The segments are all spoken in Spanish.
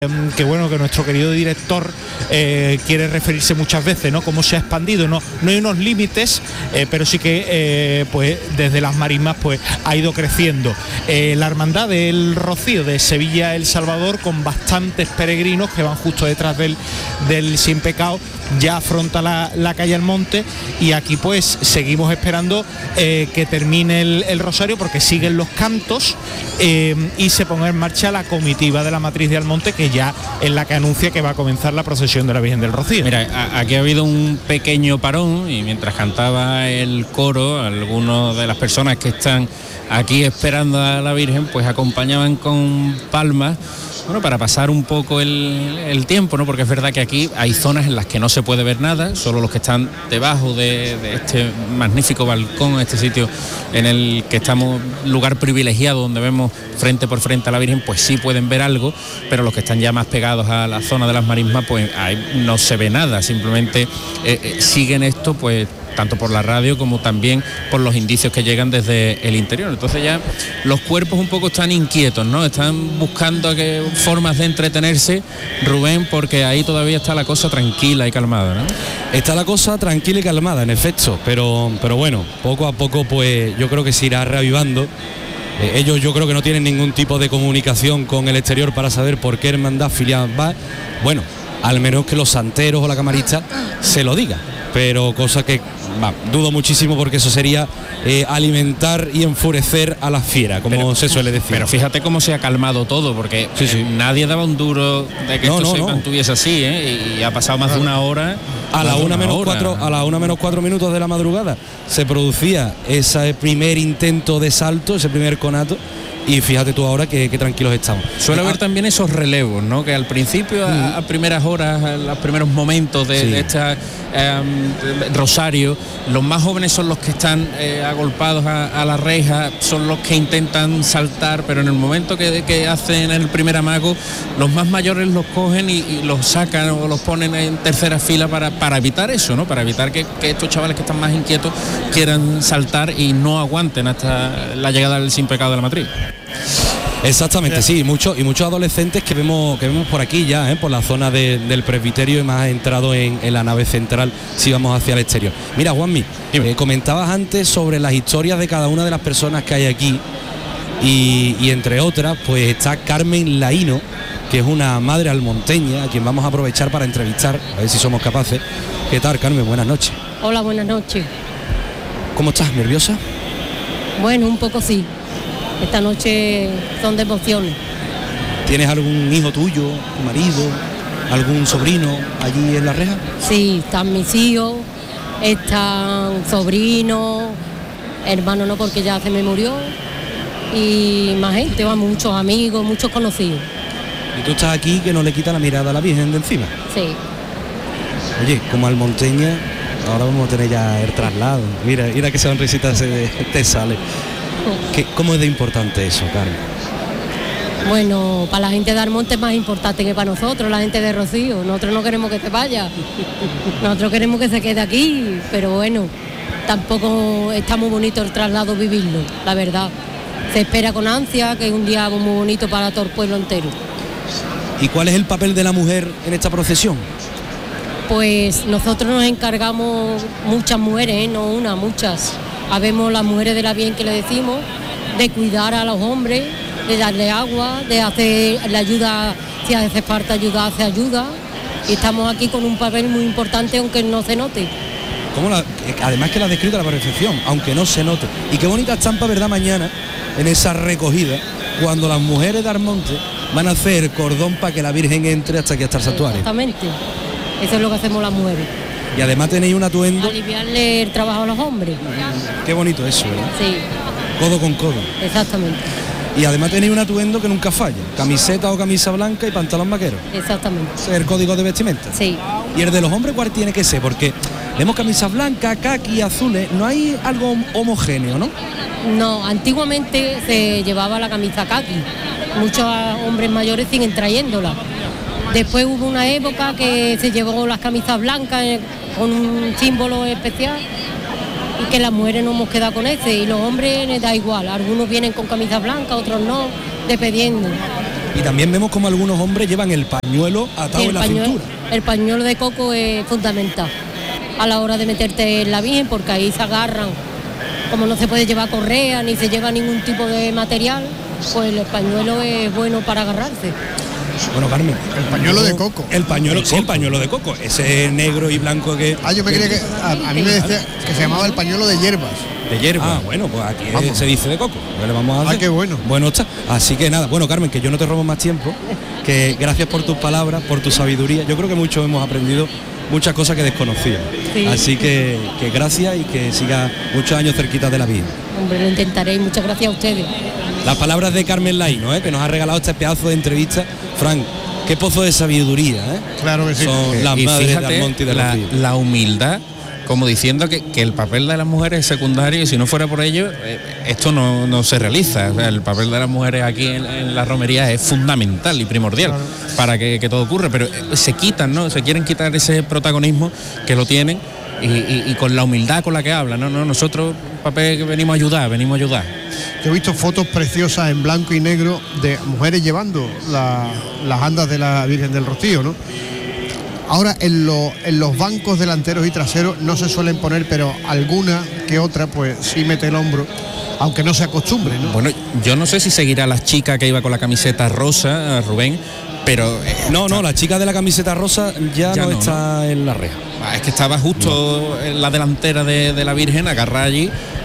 que bueno, que nuestro querido director quiere referirse muchas veces, ¿no? Cómo se ha expandido, no hay unos límites, pero sí que pues desde las marismas pues ha ido creciendo. La hermandad del Rocío de Sevilla El Salvador, con bastantes peregrinos que van justo detrás del Sin Pecado, ya afronta la calle Almonte, y aquí pues seguimos esperando que termine el rosario, porque siguen los cantos y se ponga en marcha la comitiva de la matriz de Almonte, que ya es la que anuncia que va a comenzar la procesión de la Virgen del Rocío. Mira, aquí ha habido un pequeño parón, y mientras cantaba el coro, algunas de las personas que están aquí esperando a la Virgen pues acompañaban con palmas, bueno, para pasar un poco el tiempo, ¿no? Porque es verdad que aquí hay zonas en las que no se puede ver nada, solo los que están debajo de este magnífico balcón, este sitio en el que estamos, lugar privilegiado donde vemos frente por frente a la Virgen, pues sí pueden ver algo, pero los que están ya más pegados a la zona de las marismas, pues ahí no se ve nada, simplemente siguen esto pues tanto por la radio como también por los indicios que llegan desde el interior. Entonces ya los cuerpos un poco están inquietos, ¿no? Están buscando formas de entretenerse, Rubén, porque ahí todavía está la cosa tranquila y calmada, ¿no? Está la cosa tranquila y calmada, en efecto, pero bueno, poco a poco pues yo creo que se irá reavivando. Ellos yo creo que no tienen ningún tipo de comunicación con el exterior para saber por qué hermandad filial va. Bueno, al menos que los santeros o la camarista se lo diga, pero cosa que dudo muchísimo, porque eso sería alimentar y enfurecer a la fiera, como se suele decir. Pero fíjate cómo se ha calmado todo, porque sí. Nadie daba un duro de que esto se mantuviese así, y ha pasado más de una hora. A la 1 menos 4 minutos de la madrugada se producía ese primer intento de salto, ese primer conato. Y fíjate tú ahora que tranquilos estamos. Suele haber también esos relevos, ¿no? Que al principio, a primeras horas, a los primeros momentos de este rosario, los más jóvenes son los que están agolpados a la reja, son los que intentan saltar, pero en el momento que hacen el primer amago, los más mayores los cogen y los sacan o los ponen en tercera fila para evitar eso, ¿no? Para evitar que estos chavales que están más inquietos quieran saltar y no aguanten hasta la llegada del Sin Pecado de la Matriz. Exactamente, sí, muchos adolescentes que vemos por aquí ya, por la zona del presbiterio, y más entrado en la nave central si vamos hacia el exterior. Mira, Juanmi, comentabas antes sobre las historias de cada una de las personas que hay aquí, y entre otras pues está Carmen Laíno, que es una madre almonteña a quien vamos a aprovechar para entrevistar, a ver si somos capaces. ¿Qué tal, Carmen? Buenas noches. Hola, buenas noches. ¿Cómo estás? ¿Nerviosa? Bueno, un poco sí. Esta noche son de emociones. ¿Tienes algún hijo tuyo, tu marido, algún sobrino allí en la reja? Sí, están mis hijos, están sobrinos, hermanos no, porque ya se me murió, y más gente, muchos amigos, muchos conocidos. ¿Y tú estás aquí que no le quita la mirada a la Virgen de encima? Sí. Oye, como almonteña, ahora vamos a tener ya el traslado. Mira qué sonrisita te sale. ¿Cómo es de importante eso, Carmen? Bueno, para la gente de Almonte es más importante que para nosotros, la gente de Rocío. Nosotros no queremos que se vaya, nosotros queremos que se quede aquí, pero bueno, tampoco está muy bonito el traslado vivirlo, la verdad. Se espera con ansia, que es un día muy bonito para todo el pueblo entero. ¿Y cuál es el papel de la mujer en esta procesión? Pues nosotros nos encargamos, muchas mujeres, no una, muchas. Habemos las mujeres de la Virgen que le decimos, de cuidar a los hombres, de darle agua, de hacer la ayuda, si hace falta ayuda, hace ayuda. Y estamos aquí con un papel muy importante, aunque no se note. Además que la ha descrito a la perfección, aunque no se note. Y qué bonita estampa, ¿verdad? Mañana, en esa recogida, cuando las mujeres de Almonte van a hacer cordón para que la Virgen entre hasta aquí, hasta el santuario. Exactamente, eso es lo que hacemos las mujeres. Y además tenéis un atuendo. Aliviarle el trabajo a los hombres. Qué bonito eso, ¿verdad? Sí. Codo con codo. Exactamente. Y además tenéis un atuendo que nunca falla. Camiseta o camisa blanca y pantalón vaquero. Exactamente. ¿Ese es el código de vestimenta? Sí. ¿Y el de los hombres cuál tiene que ser? Porque vemos camisas blancas, caqui, azules. No hay algo homogéneo, ¿no? No, antiguamente se llevaba la camisa caqui. Muchos hombres mayores siguen trayéndola. Después hubo una época que se llevó las camisas blancas con un símbolo especial, y que las mujeres no hemos quedado con ese, y los hombres les da igual, algunos vienen con camisas blancas, otros no, dependiendo. Y también vemos como algunos hombres llevan el pañuelo atado en la cintura. El pañuelo de coco es fundamental a la hora de meterte en la Virgen, porque ahí se agarran. Como no se puede llevar correa ni se lleva ningún tipo de material, pues el pañuelo es bueno para agarrarse. Bueno, Carmen, el pañuelo de coco. El pañuelo de coco, ese negro y blanco que... Yo me creía que a mí me decía que se llamaba el pañuelo de hierbas. De hierba. Bueno, pues aquí se dice de coco. Le vamos a hacer. Qué bueno. Bueno está. Así que nada, bueno, Carmen, que yo no te robo más tiempo, que gracias por tus palabras, por tu sabiduría. Yo creo que muchos hemos aprendido muchas cosas que desconocíamos. Sí. Así que gracias y que siga muchos años cerquita de la vida. Hombre, lo intentaré y muchas gracias a ustedes. Las palabras de Carmen Laíno, que nos ha regalado este pedazo de entrevista. Frank, qué pozo de sabiduría, Claro que sí. Son las madres de Almonte y de la, la humildad, como diciendo que el papel de las mujeres es secundario y si no fuera por ello, esto no se realiza. O sea, el papel de las mujeres aquí en la romería es fundamental y primordial para que todo ocurra, pero se quitan, ¿no? Se quieren quitar ese protagonismo que lo tienen y con la humildad con la que hablan, ¿no? Nosotros, papel, que venimos a ayudar. Yo he visto fotos preciosas en blanco y negro de mujeres llevando las andas de la Virgen del Rocío, ¿no? Ahora en los bancos delanteros y traseros no se suelen poner, pero alguna que otra pues sí mete el hombro, aunque no se acostumbre, ¿no? Bueno, yo no sé si seguirá la chica que iba con la camiseta rosa, Rubén, pero... No, la chica de la camiseta rosa ya no está en la reja. Es que estaba justo en la delantera de la Virgen, agarrada allí.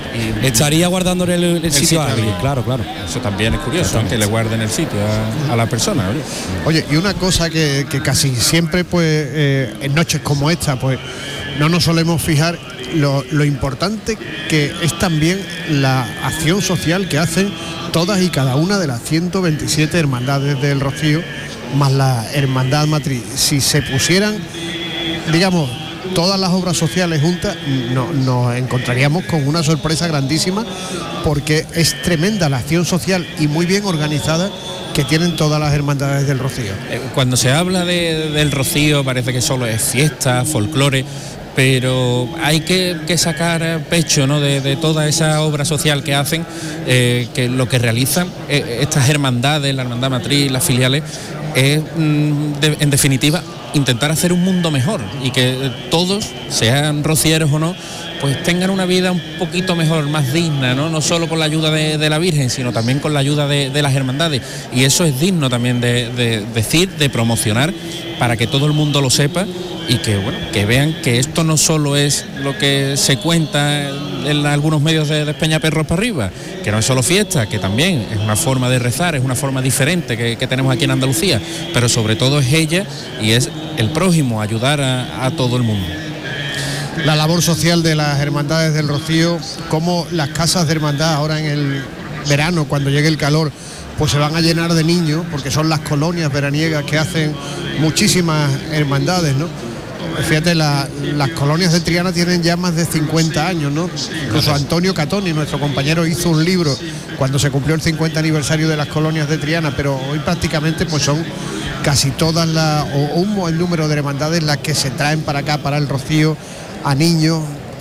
Y estaría guardándole el sitio a alguien, claro. Eso también es curioso, que le guarden el sitio a la persona. Oye, y una cosa que casi siempre, pues, en noches como esta, pues, no nos solemos fijar lo importante que es también la acción social que hacen todas y cada una de las 127 hermandades del Rocío, más la hermandad matriz. Si se pusieran, digamos, todas las obras sociales juntas, nos encontraríamos con una sorpresa grandísima, porque es tremenda la acción social y muy bien organizada que tienen todas las hermandades del Rocío. Cuando se habla del Rocío parece que solo es fiesta, folclore, pero hay que sacar pecho, ¿no?, de toda esa obra social que hacen, que lo que realizan estas hermandades, la hermandad matriz, las filiales, es en definitiva intentar hacer un mundo mejor y que todos, sean rocieros o no, pues tengan una vida un poquito mejor, más digna, no solo con la ayuda de la Virgen, sino también con la ayuda de las hermandades. Y eso es digno también de decir, de promocionar, para que todo el mundo lo sepa y que vean que esto no solo es lo que se cuenta en algunos medios de Peñaperros para arriba, que no es solo fiesta, que también es una forma de rezar, es una forma diferente que tenemos aquí en Andalucía, pero sobre todo es ella y es el prójimo, ayudar a todo el mundo. La labor social de las hermandades del Rocío, como las casas de hermandad ahora en el verano, cuando llegue el calor, pues se van a llenar de niños, porque son las colonias veraniegas que hacen muchísimas hermandades, ¿no? Fíjate, las colonias de Triana tienen ya más de 50 años, ¿no? Incluso Antonio Catoni, nuestro compañero, hizo un libro cuando se cumplió el 50 aniversario de las colonias de Triana, pero hoy prácticamente pues son casi todas un buen número de hermandades las que se traen para acá, para el Rocío, a niños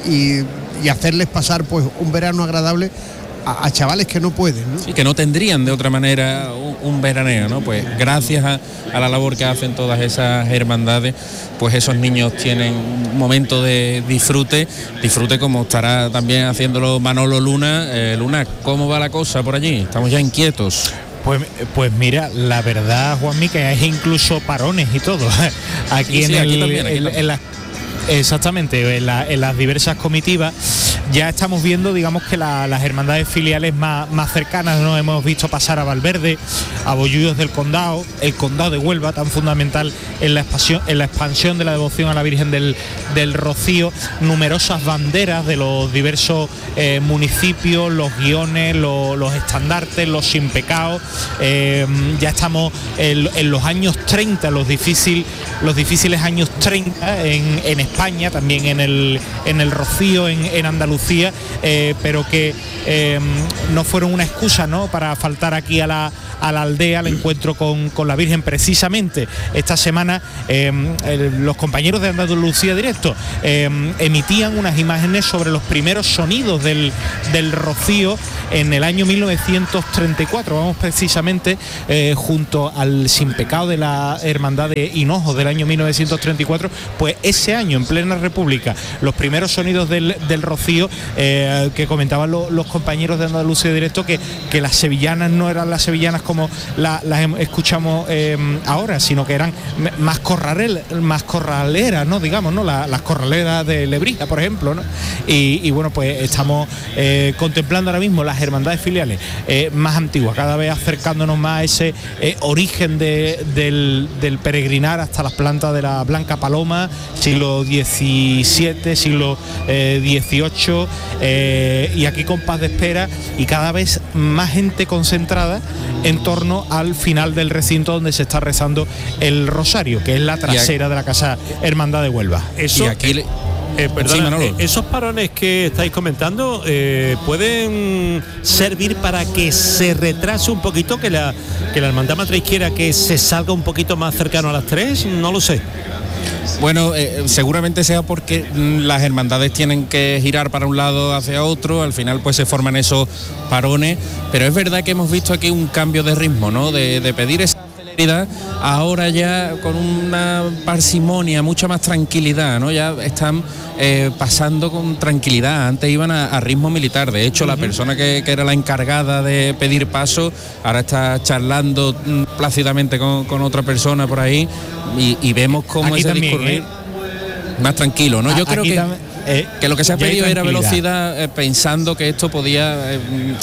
y hacerles pasar pues un verano agradable a chavales que no pueden, ¿no? Sí, que no tendrían de otra manera un veraneo, ¿no? Pues gracias a la labor que hacen todas esas hermandades, pues esos niños tienen un momento de disfrute como estará también haciéndolo Manolo Luna. Luna, ¿cómo va la cosa por allí? Estamos ya inquietos. Pues mira, la verdad, Juanmi, que es incluso parones y todo. Aquí en las exactamente, en las diversas comitivas ya estamos viendo, digamos, que las hermandades filiales más cercanas, ¿no? Hemos visto pasar a Valverde, a Bollullos del Condado, el Condado de Huelva, tan fundamental en la expansión de la devoción a la Virgen del Rocío, numerosas banderas de los diversos municipios, los guiones, los estandartes, los sin pecado. Ya estamos en los años 30, los difíciles años 30 en España, España, también en el Rocío, en Andalucía, pero que no fueron una excusa, ¿no?, para faltar aquí a la aldea, al encuentro con la Virgen. Precisamente esta semana los compañeros de Andalucía Directo emitían unas imágenes sobre los primeros sonidos del Rocío en el año 1934. Vamos precisamente junto al Sin Pecado de la Hermandad de Hinojos del año 1934, pues ese año, en plena República, los primeros sonidos del Rocío, que comentaban los compañeros de Andalucía Directo, que las sevillanas no eran las sevillanas como las escuchamos ahora, sino que eran más corraleras, ¿no?, digamos, ¿no?, las corraleras de Lebrija, por ejemplo, ¿no? Y bueno, pues estamos contemplando ahora mismo las hermandades filiales más antiguas, cada vez acercándonos más a ese origen del peregrinar hasta las plantas de la Blanca Paloma, siglo XVII, siglo XVIII, y aquí compás de espera y cada vez más gente concentrada en torno al final del recinto donde se está rezando el rosario, que es la trasera de la Casa Hermandad de Huelva. Eso, y aquí perdona, esos parones que estáis comentando pueden servir para que se retrase un poquito, que la Hermandad Matriz quiera que se salga un poquito más cercano a las 3, no lo sé. Bueno, seguramente sea porque las hermandades tienen que girar para un lado hacia otro, al final pues se forman esos parones, pero es verdad que hemos visto aquí un cambio de ritmo, ¿no?, de pedir esa celeridad, ahora ya con una parsimonia, mucha más tranquilidad, ¿no? Ya están pasando con tranquilidad, antes iban a ritmo militar, de hecho la persona que era la encargada de pedir paso, ahora está charlando plácidamente con otra persona por ahí, y vemos cómo aquí ese también, discurrir más tranquilo, ¿no? Yo creo que lo que se ha pedido era velocidad, pensando que esto podía,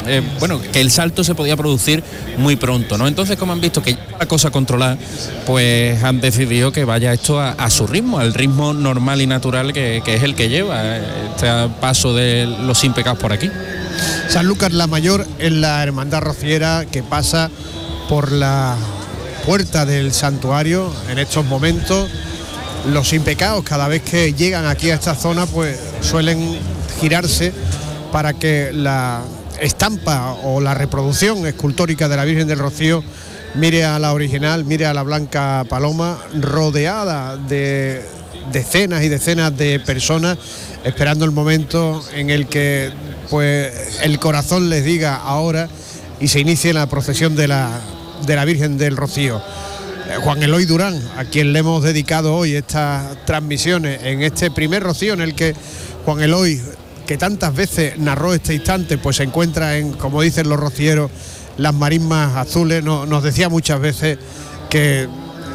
que el salto se podía producir muy pronto, ¿no? Entonces, como han visto que la cosa controlada, pues han decidido que vaya esto a su ritmo, al ritmo normal y natural que es el que lleva este paso de los Sin Pecados por aquí. Sanlúcar la Mayor es la hermandad rociera que pasa por la puerta del santuario en estos momentos. Los Sin Pecados, cada vez que llegan aquí a esta zona, pues suelen girarse para que la estampa o la reproducción escultórica de la Virgen del Rocío mire a la original, mire a la Blanca Paloma, rodeada de decenas y decenas de personas, esperando el momento en el que pues el corazón les diga ahora y se inicie la procesión de la Virgen del Rocío. Juan Eloy Durán, a quien le hemos dedicado hoy estas transmisiones en este primer rocío, en el que Juan Eloy, que tantas veces narró este instante, pues se encuentra en, como dicen los rocieros, las marismas azules. Nos decía muchas veces que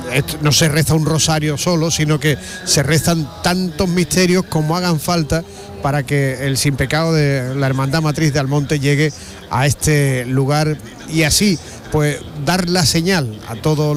no se reza un rosario solo, sino que se rezan tantos misterios como hagan falta para que el Sin Pecado de la Hermandad Matriz de Almonte llegue a este lugar y así pues dar la señal a todos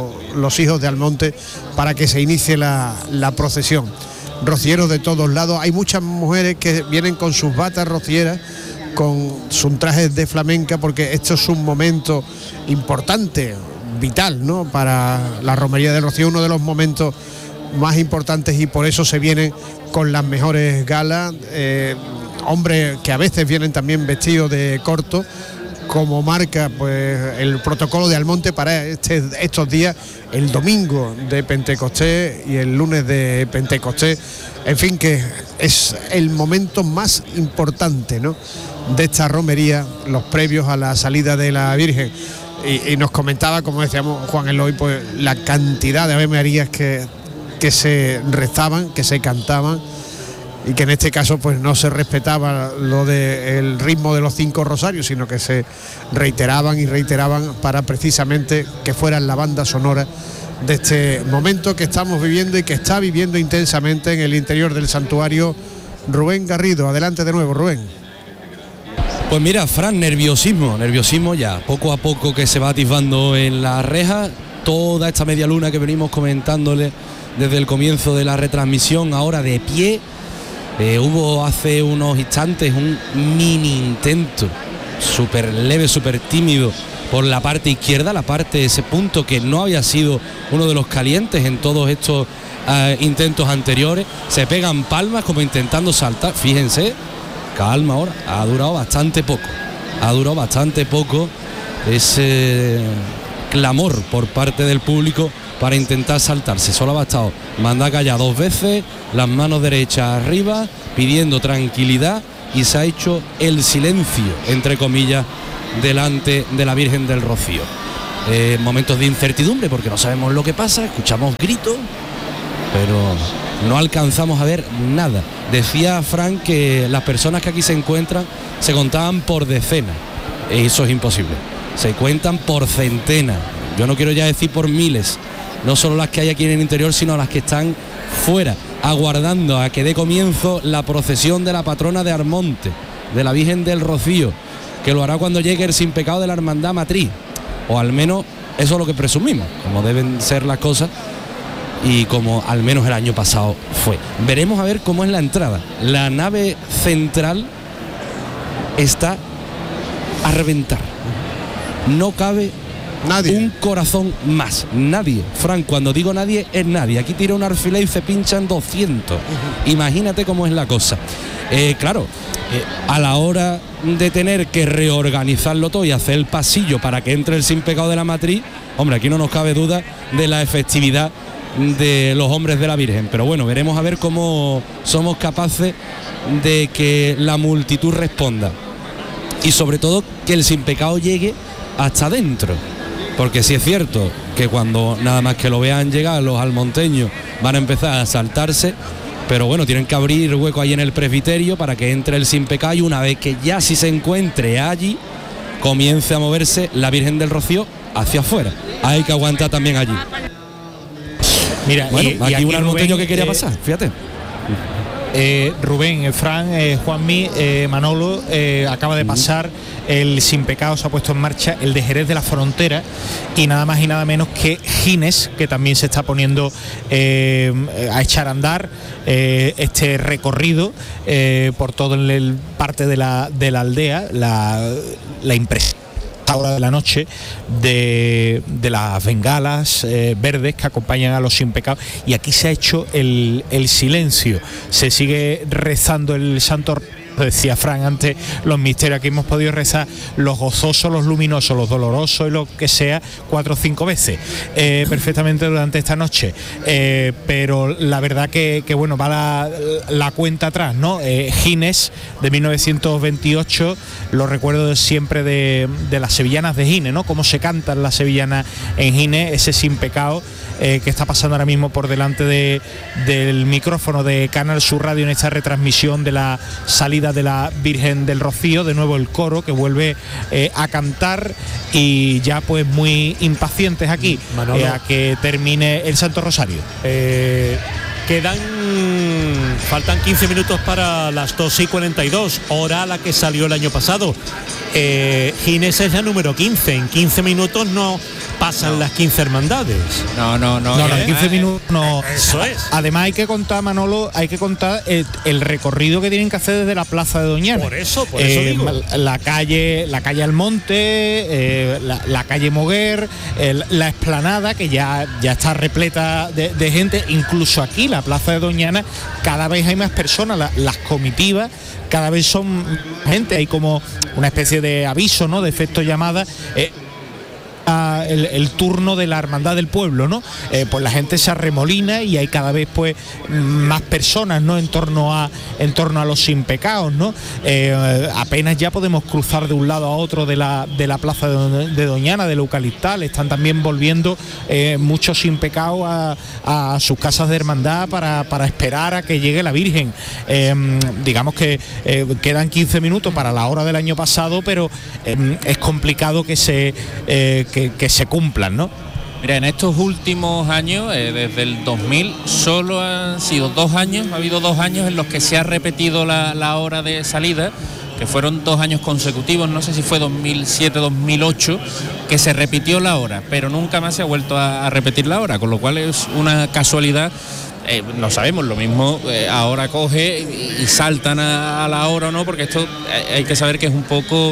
los hijos de Almonte para que se inicie la procesión. Rocieros de todos lados, hay muchas mujeres que vienen con sus batas rocieras, con sus trajes de flamenca, porque esto es un momento importante, vital, ¿no?, para la romería del Rocío, uno de los momentos más importantes, y por eso se vienen con las mejores galas, hombres que a veces vienen también vestidos de corto, como marca pues el protocolo de Almonte para estos días, el domingo de Pentecostés y el lunes de Pentecostés, en fin, que es el momento más importante, ¿no?, de esta romería, los previos a la salida de la Virgen. Y nos comentaba, como decíamos Juan Eloy, pues la cantidad de Ave Marías que se rezaban, que se cantaban, y que en este caso pues no se respetaba lo del ritmo de los 5 rosarios, sino que se reiteraban y reiteraban para precisamente que fueran la banda sonora de este momento que estamos viviendo y que está viviendo intensamente en el interior del santuario. Rubén Garrido, adelante de nuevo, Rubén. Pues mira, Fran, nerviosismo ya, poco a poco que se va atisbando en la reja, toda esta media luna que venimos comentándole desde el comienzo de la retransmisión, ahora de pie. Hubo hace unos instantes un mini intento, súper leve, súper tímido, por la parte izquierda, ese punto que no había sido uno de los calientes en todos estos intentos anteriores, se pegan palmas como intentando saltar. Fíjense, calma ahora, ha durado bastante poco ese clamor por parte del público para intentar saltarse. Solo ha bastado mandar callar 2 veces, las manos derechas arriba, pidiendo tranquilidad, y se ha hecho el silencio, entre comillas, delante de la Virgen del Rocío. Momentos de incertidumbre porque no sabemos lo que pasa, escuchamos gritos, pero no alcanzamos a ver nada. Decía Fran que las personas que aquí se encuentran se contaban por decenas. Eso es imposible, se cuentan por centenas, yo no quiero ya decir por miles, no solo las que hay aquí en el interior, sino las que están fuera, aguardando a que dé comienzo la procesión de la patrona de Armonte, de la Virgen del Rocío, que lo hará cuando llegue el sin pecado de la Hermandad Matriz, o al menos eso es lo que presumimos, como deben ser las cosas y como al menos el año pasado fue. Veremos a ver cómo es la entrada. La nave central está a reventar, no cabe nadie, un corazón más, nadie. Fran, cuando digo nadie, es nadie. Aquí tira un alfiler y se pinchan 200. Imagínate cómo es la cosa. Claro, a la hora de tener que reorganizarlo todo y hacer el pasillo para que entre el sin pecado de la Matriz, hombre, aquí no nos cabe duda de la efectividad de los hombres de la Virgen. Pero bueno, veremos a ver cómo somos capaces de que la multitud responda. Y sobre todo que el sin pecado llegue hasta adentro, porque sí es cierto que cuando nada más que lo vean llegar los almonteños van a empezar a saltarse, pero bueno, tienen que abrir hueco ahí en el presbiterio para que entre el sin pecado, y una vez que ya si se encuentre allí, comience a moverse la Virgen del Rocío hacia afuera. Hay que aguantar también allí. Mira, bueno, aquí un almonteño que quería pasar, fíjate. Rubén, Fran, Juanmi, Manolo, acaba de pasar el sin pecado, se ha puesto en marcha el de Jerez de la Frontera, y nada más y nada menos que Gines, que también se está poniendo a echar a andar este recorrido por todo el parte de la aldea, la impresión hora de la noche de las bengalas verdes que acompañan a los sin pecado, y aquí se ha hecho el silencio, se sigue rezando el santo. Decía Fran antes, los misterios, aquí hemos podido rezar los gozosos, los luminosos, los dolorosos y lo que sea 4 o 5 veces perfectamente durante esta noche, pero la verdad que bueno, va la cuenta atrás, ¿no? Gines de 1928, lo recuerdo siempre de las sevillanas de Gines, ¿no? Cómo se cantan las sevillanas en Gines, ese sin pecado que está pasando ahora mismo por delante del micrófono de Canal Sur Radio en esta retransmisión de la salida de la Virgen del Rocío. De nuevo el coro que vuelve a cantar, y ya pues muy impacientes aquí a que termine el Santo Rosario. Faltan 15 minutos para las 2:42, hora a la que salió el año pasado. Gines es la número 15, en 15 minutos no pasan las 15 hermandades. No, en 15 minutos no. Eso es. Además hay que contar, Manolo, el recorrido que tienen que hacer desde la Plaza de Doñana. Por eso digo. La calle Almonte, la calle Moguer, la explanada, que ya está repleta de gente, incluso aquí la Plaza de Doñana cada vez hay más personas, las comitivas cada vez son gente, hay como una especie de aviso, ¿no?, de efecto llamada. El turno de la hermandad del pueblo, ¿no? Pues la gente se arremolina y hay cada vez pues más personas, ¿no?, en torno a los sin pecados, ¿no? Apenas ya podemos cruzar de un lado a otro de la plaza de Doñana, del Eucaliptal. Están también volviendo muchos sin pecados a sus casas de hermandad para esperar a que llegue la Virgen. Digamos que quedan 15 minutos para la hora del año pasado, pero es complicado que se cumplan, ¿no? Mira, en estos últimos años, desde el 2000, solo han sido 2 años, ha habido 2 años en los que se ha repetido la hora de salida, que fueron 2 años consecutivos, no sé si fue 2007, 2008, que se repitió la hora, pero nunca más se ha vuelto a repetir la hora, con lo cual es una casualidad no sabemos, lo mismo ahora coge y saltan a la hora o no, porque esto hay que saber que es un poco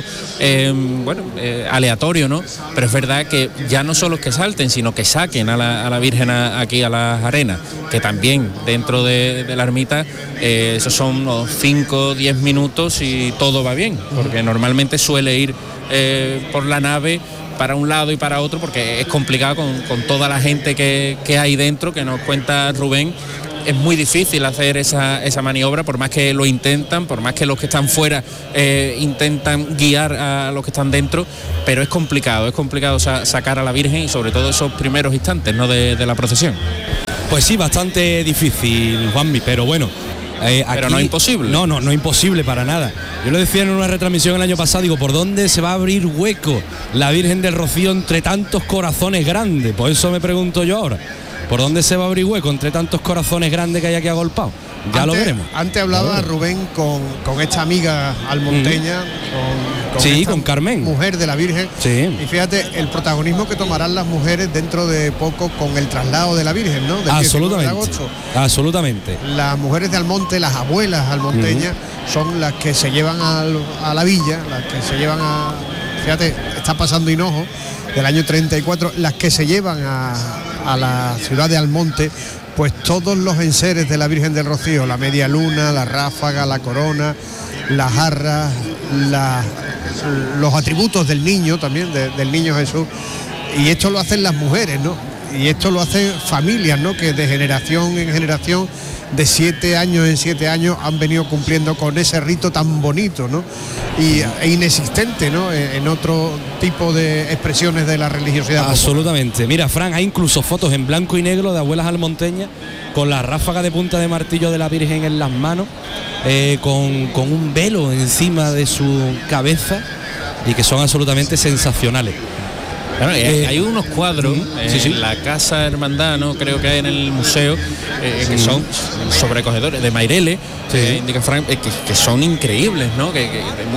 aleatorio, ¿no? Pero es verdad que ya no solo es que salten, sino que saquen a la Virgen aquí a las arenas, que también dentro de la ermita esos son unos 5 o 10 minutos y todo va bien, porque normalmente suele ir por la nave para un lado y para otro, porque es complicado con toda la gente que hay dentro, que nos cuenta Rubén. Es muy difícil hacer esa maniobra, por más que lo intentan, por más que los que están fuera intentan guiar a los que están dentro, pero es complicado sacar a la Virgen, y sobre todo esos primeros instantes, ¿no?, de la procesión. Pues sí, bastante difícil, Juanmi, pero bueno. Pero aquí, no es imposible. No imposible para nada. Yo lo decía en una retransmisión el año pasado, digo, ¿por dónde se va a abrir hueco la Virgen del Rocío entre tantos corazones grandes? Por eso me pregunto yo ahora, ¿por dónde se va a abrir hueco entre tantos corazones grandes que hay aquí agolpados? Ya lo veremos. Antes hablaba Rubén con esta amiga almonteña, con Carmen, mujer de la Virgen. Sí. Y fíjate el protagonismo que tomarán las mujeres dentro de poco con el traslado de la Virgen, ¿no? Del Absolutamente. 19 de agosto. Absolutamente. Las mujeres de Almonte, las abuelas almonteñas, son las que se llevan a la villa, las que se llevan a... Fíjate, está pasando Hinojo, del año 34, las que se llevan a la ciudad de Almonte, pues todos los enseres de la Virgen del Rocío, la media luna, la ráfaga, la corona, las jarras, los atributos del niño también, del niño Jesús. Y esto lo hacen las mujeres, ¿no? Y esto lo hacen familias, ¿no?, que de generación en generación, de 7 años en 7 años, han venido cumpliendo con ese rito tan bonito, ¿no?, e inexistente, ¿no?, en otro tipo de expresiones de la religiosidad. Absolutamente. Popular. Mira, Fran, hay incluso fotos en blanco y negro de abuelas almonteñas con la ráfaga de punta de martillo de la Virgen en las manos, con un velo encima de su cabeza, y que son absolutamente sensacionales. Claro, hay unos cuadros en la Casa Hermandad, ¿no?, creo que hay en el museo, que son sobrecogedores, de Maireles, indica Frank, que son increíbles, ¿no?, que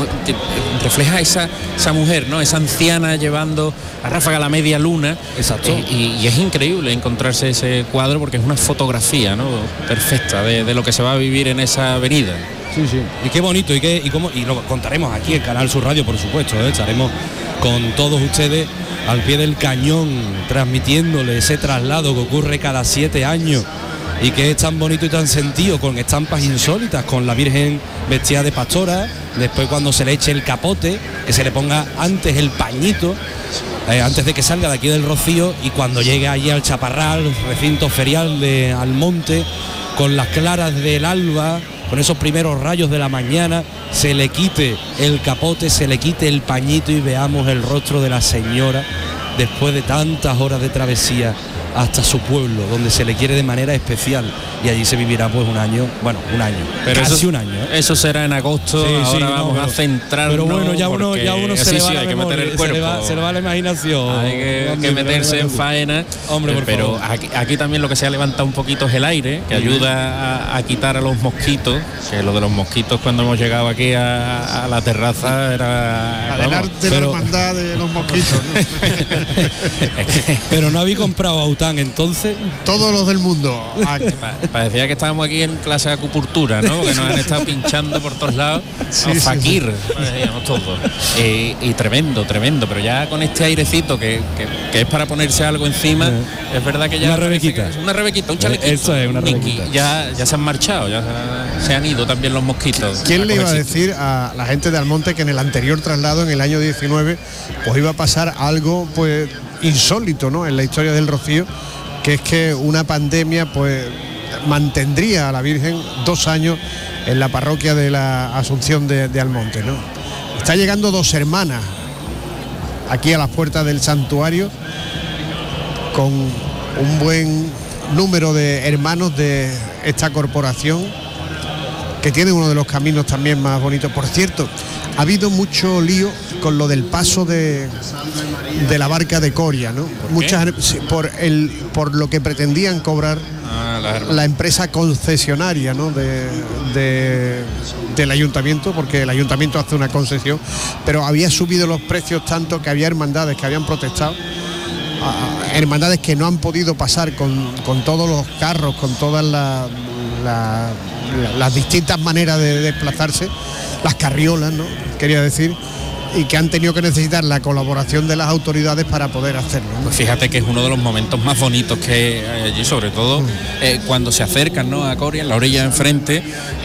refleja esa mujer, ¿no?, esa anciana llevando la ráfaga a la media luna. Exacto. Y es increíble encontrarse ese cuadro, porque es una fotografía, ¿no?, perfecta de lo que se va a vivir en esa avenida. Sí. Y qué bonito, y lo contaremos aquí en Canal Sur Radio, por supuesto, estaremos con todos ustedes al pie del cañón, transmitiéndole ese traslado que ocurre cada 7 años y que es tan bonito y tan sentido, con estampas insólitas, con la Virgen vestida de pastora, después cuando se le eche el capote, que se le ponga antes el pañito, antes de que salga de aquí del Rocío, y cuando llegue allí al Chaparral, recinto ferial de Almonte, con las claras del alba, con esos primeros rayos de la mañana, se le quite el capote, se le quite el pañito y veamos el rostro de la señora después de tantas horas de travesía hasta su pueblo, donde se le quiere de manera especial, y allí se vivirá pues un año, pero casi un año. Eso será en agosto. Ahora vamos a centrarnos. Pero bueno, ya uno se le va la hay memoria, que meter el cuerpo, se le va la imaginación. Hay que meterse en faena. Hombre, pero aquí también lo que se ha levantado un poquito es el aire, que ayuda a quitar a los mosquitos, que lo de los mosquitos cuando hemos llegado aquí a la terraza era... Adelante, la hermandad de los mosquitos, ¿no? Pero no habéis comprado Aután entonces. Todos los del mundo. Parecía que estábamos aquí en clase de acupuntura, ¿no?, que nos han estado pinchando por todos lados. Fakir, decíamos todos. Y tremendo, pero ya con este airecito que es para ponerse algo encima, es verdad que ya... Una rebequita, un chalequito. Eso es, una rebequita. Ya se han marchado, ya se han ido también los mosquitos. ¿Quién le iba a decir a la gente de Almonte que en el anterior traslado, en el año 19, pues iba a pasar algo pues insólito, ¿no?, en la historia del Rocío, que es que una pandemia pues mantendría a la Virgen 2 años en la parroquia de la Asunción de Almonte, ¿no? Está llegando 2 hermanas aquí a las puertas del santuario, con un buen número de hermanos de esta corporación, que tiene uno de los caminos también más bonitos. Por cierto, ha habido mucho lío con lo del paso de la barca de Coria, ¿no? Por lo que pretendían cobrar la empresa concesionaria, ¿no?, del ayuntamiento, porque el ayuntamiento hace una concesión, pero había subido los precios tanto que había hermandades que habían protestado hermandades que no han podido pasar con todos los carros, con todas las distintas maneras de desplazarse, las carriolas, ¿no? Quería decir, y que han tenido que necesitar la colaboración de las autoridades para poder hacerlo, ¿no? Pues fíjate que es uno de los momentos más bonitos que hay allí, sobre todo cuando se acercan, ¿no?, a Coria, en la orilla de enfrente.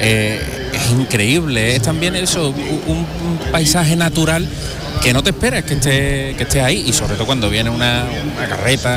Es increíble, es también eso, un paisaje natural que no te esperas que esté ahí, y sobre todo cuando viene una carreta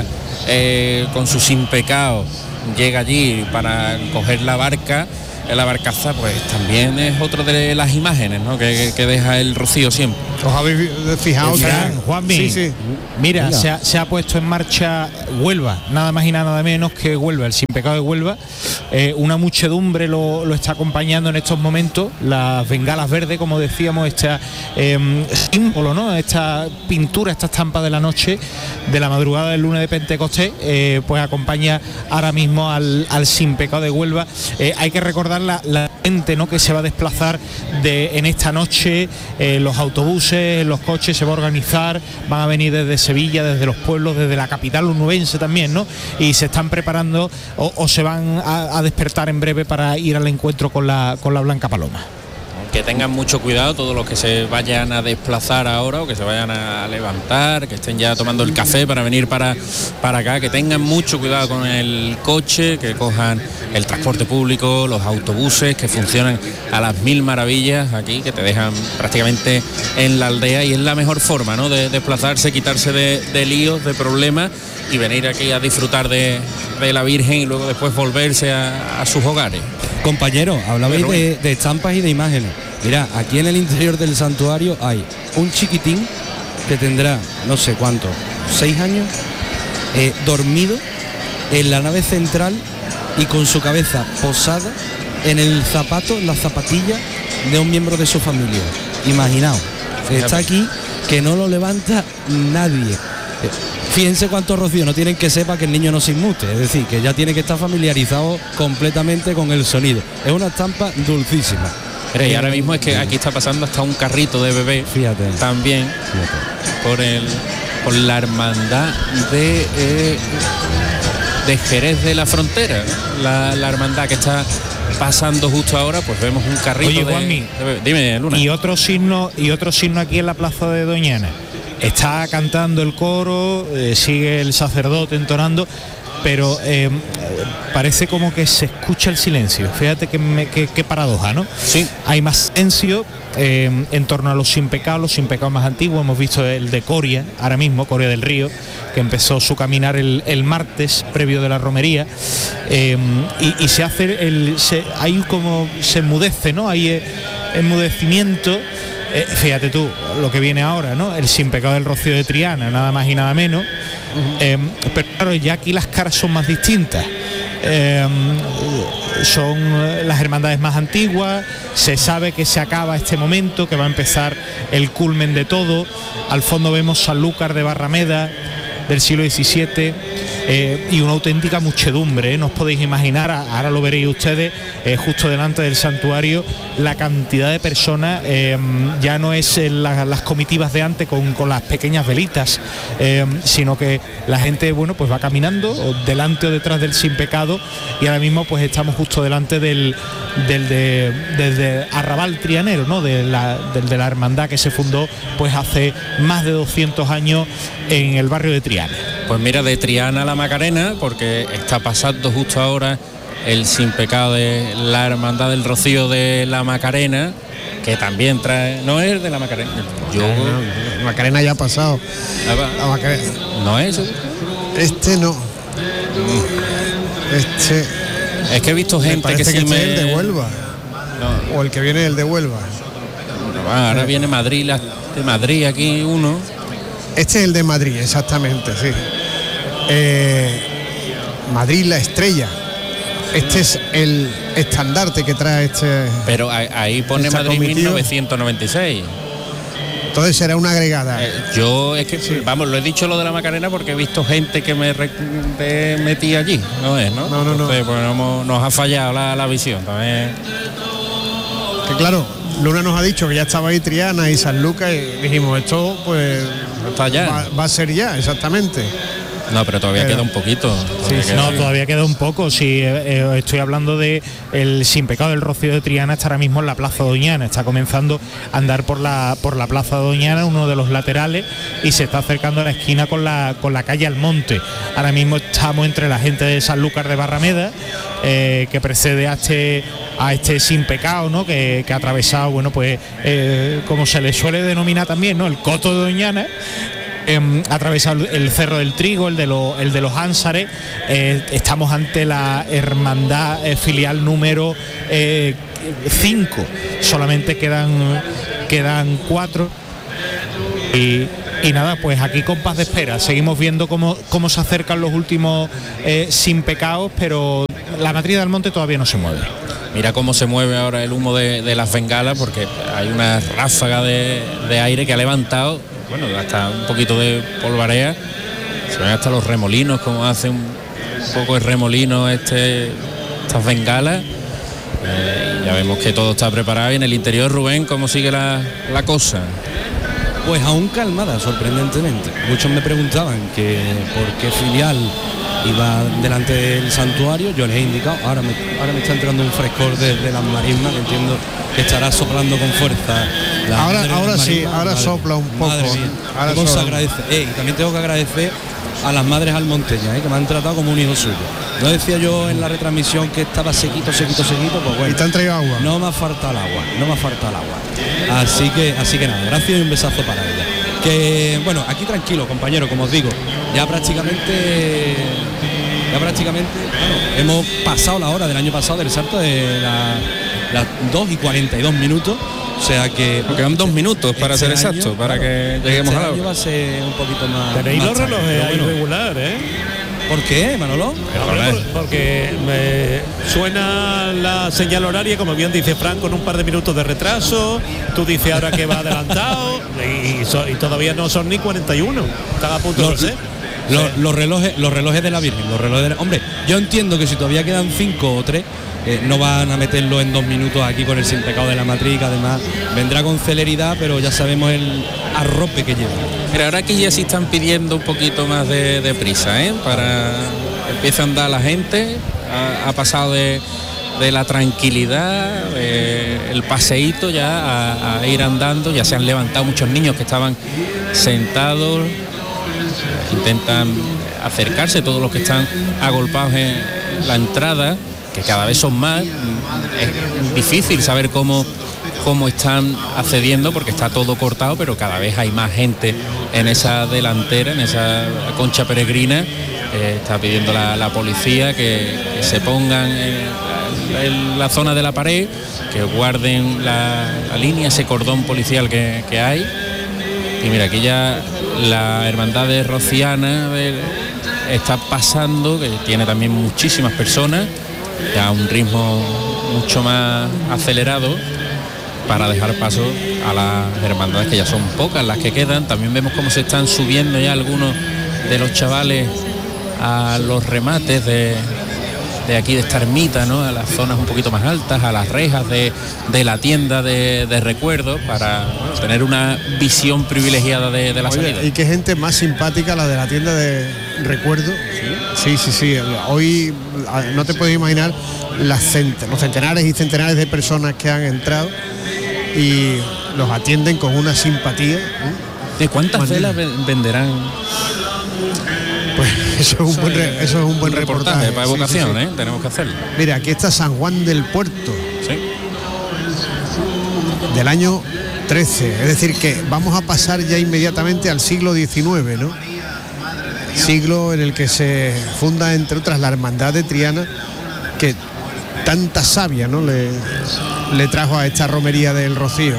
con su sin pecado, llega allí para coger la barca, la barcaza, pues también es otra de las imágenes, ¿no?, que deja el Rocío siempre. ¿Os habéis fijado? Juanmi, sí. Mira, se ha puesto en marcha Huelva, nada más y nada menos que Huelva, el Sin Pecado de Huelva. Una muchedumbre lo está acompañando en estos momentos, las bengalas verdes, como decíamos, este símbolo, ¿no?, esta pintura, esta estampa de la noche, de la madrugada del lunes de Pentecostés, pues acompaña ahora mismo al Sin Pecado de Huelva. Hay que recordar la gente, ¿no?, que se va a desplazar en esta noche, los autobuses, los coches, se va a organizar, van a venir desde Sevilla, desde los pueblos, desde la capital onubense también, ¿no?, y se están preparando o se van a despertar en breve para ir al encuentro con la Blanca Paloma. Que tengan mucho cuidado todos los que se vayan a desplazar ahora o que se vayan a levantar, que estén ya tomando el café para venir para acá, que tengan mucho cuidado con el coche, que cojan el transporte público, los autobuses que funcionan a las mil maravillas aquí, que te dejan prácticamente en la aldea, y es la mejor forma, ¿no?, de desplazarse, quitarse de líos, de problemas, y venir aquí a disfrutar de la Virgen y luego después volverse a sus hogares. Compañeros, hablabais de estampas y de imágenes. Mira, aquí en el interior del santuario hay un chiquitín que tendrá, no sé cuánto, 6 años, dormido en la nave central y con su cabeza posada en el zapato, en la zapatilla de un miembro de su familia. Imaginaos, está aquí, que no lo levanta nadie. Fíjense cuántos rocíos no tienen que ser para que el niño no se inmute, es decir, que ya tiene que estar familiarizado completamente con el sonido. Es una estampa dulcísima. Y ahora mismo es que aquí está pasando hasta un carrito de bebé, fíjate, también, fíjate, por la hermandad de Jerez de la Frontera, la hermandad que está pasando justo ahora, pues vemos un carrito. Oye, Juanmi, de bebé. Dime, Luna. Y otro signo aquí en la plaza de Doñana. Está cantando el coro, sigue el sacerdote entonando, pero parece como que se escucha el silencio. Fíjate qué paradoja, ¿no? Sí. Hay más silencio en torno a los sin pecados más antiguos. Hemos visto el de Coria, ahora mismo, Coria del Río, que empezó su caminar el martes previo de la romería, y se hace ahí como se enmudece, ¿no? Hay enmudecimiento. Fíjate tú lo que viene ahora, ¿no? El Sin Pecado del Rocío de Triana, nada más y nada menos. Pero claro, ya aquí las caras son más distintas. Son las hermandades más antiguas, se sabe que se acaba este momento, que va a empezar el culmen de todo. Al fondo vemos Sanlúcar de Barrameda del siglo XVII, y una auténtica muchedumbre, ¿eh? No os podéis imaginar, ahora lo veréis ustedes, justo delante del santuario, la cantidad de personas. Ya no es las comitivas de antes con las pequeñas velitas, sino que la gente, bueno, pues va caminando delante o detrás del Sin Pecado, y ahora mismo pues estamos justo delante del arrabal trianero, ¿no?, de la hermandad que se fundó pues hace más de 200 años en el barrio de Triana. Pues mira, de Triana a la Macarena, porque está pasando justo ahora el Sin Pecado de la Hermandad del Rocío de la Macarena, que también trae, no es de la Macarena. La Macarena ya ha pasado. La Macarena. ¿No es? Este no. Este. Es que he visto gente que sí es el de Huelva. No. O el que viene el de Huelva. Ahora viene Madrid, de Madrid aquí uno. Este es el de Madrid, exactamente, sí. Madrid la estrella. Este es el estandarte que trae este. Pero ahí pone Madrid comitiva. 1996. Entonces será una agregada. Yo es que, sí, vamos, lo he dicho lo de la Macarena porque he visto gente que me metí allí. No es, ¿no? No. Entonces, pues nos ha fallado la visión también. Que claro, Luna nos ha dicho que ya estaba ahí Triana y Sanlúcar, y dijimos, esto pues está ya. Va a ser ya, exactamente. No, pero todavía queda un poquito. Todavía queda un poco. Sí, estoy hablando de el Sin Pecado del Rocío de Triana. Está ahora mismo en la Plaza Doñana. Está comenzando a andar por la Plaza Doñana, uno de los laterales, y se está acercando a la esquina con la calle Almonte. Ahora mismo estamos entre la gente de Sanlúcar de Barrameda, que precede a este Sin Pecado, ¿no? Que ha atravesado, bueno, pues como se le suele denominar también, ¿no? El Coto de Doñana. Ha atravesado el Cerro del Trigo, el de los Ánsares. Estamos ante la hermandad filial número 5. Solamente quedan 4. Y nada, pues aquí compás de espera. Seguimos viendo cómo se acercan los últimos Sin Pecados, pero la matriz del monte todavía no se mueve. Mira cómo se mueve ahora el humo de las bengalas, porque hay una ráfaga de aire que ha levantado, bueno, hasta un poquito de polvareda. Se ven hasta los remolinos, como hace un poco el remolino estas bengalas. Ya vemos que todo está preparado. Y en el interior, Rubén, ¿cómo sigue la cosa? Pues aún calmada, sorprendentemente. Muchos me preguntaban que por qué filial iba delante del santuario. Yo les he indicado, ahora me está entrando un frescor desde las marismas, que entiendo que estará soplando con fuerza. Ahora sí, ahora sopla un poco. Ahora se agradece. Y también tengo que agradecer a las madres almonteñas, que me han tratado como un hijo suyo. No decía yo en la retransmisión que estaba sequito, pues bueno. ¿Y te han traído agua? No me ha faltado el agua. Así que nada, gracias y un besazo para ella. Que bueno, aquí tranquilo, compañero, como os digo, ya prácticamente hemos pasado la hora del año pasado del salto de las 2:42. O sea que quedan 2 minutos para ser exacto, para que lleguemos a la hora. Va a ser un poquito más. Tenéis los relojes ahí regular, ¿eh? ¿Por qué, Manolo? Porque me suena la señal horaria, como bien dice Fran, con un par de minutos de retraso. Tú dices ahora que va adelantado y todavía no son ni 41. Están a punto de ser. Los relojes de la Virgen, hombre, yo entiendo que si todavía quedan 5 o 3, no van a meterlo en 2 minutos aquí con el Sin Pecado de la Matriz, que además vendrá con celeridad, pero ya sabemos el arrope que lleva. Mira, ahora aquí ya sí están pidiendo un poquito más de prisa, para empieza a andar la gente, ha pasado de la tranquilidad, el paseíto ya a ir andando. Ya se han levantado muchos niños que estaban sentados, intentan acercarse, todos los que están agolpados en la entrada, que cada vez son más. Es difícil saber cómo están accediendo, porque está todo cortado, pero cada vez hay más gente en esa delantera, en esa concha peregrina. Está pidiendo la policía que se pongan en la zona de la pared, que guarden la línea, ese cordón policial que hay. Y mira, aquí ya la hermandad de Rociana está pasando, que tiene también muchísimas personas, ya a un ritmo mucho más acelerado, para dejar paso a las hermandades, que ya son pocas las que quedan. También vemos cómo se están subiendo ya algunos de los chavales a los remates de aquí de esta ermita, ¿no? A las zonas un poquito más altas, a las rejas de la tienda de recuerdos, para tener una visión privilegiada de la salida. Y qué gente más simpática la de la tienda de recuerdos. Sí. Hoy no te puedes imaginar los centenares y centenares de personas que han entrado y los atienden con una simpatía. ¿De cuántas velas venderán? Pues eso es un buen reportaje para evocación, sí. Tenemos que hacerlo. Mira, aquí está San Juan del Puerto, del año 13, es decir que vamos a pasar ya inmediatamente al siglo XIX, ¿no? Siglo en el que se funda, entre otras, la Hermandad de Triana, que tanta savia, ¿no?, le trajo a esta romería del Rocío.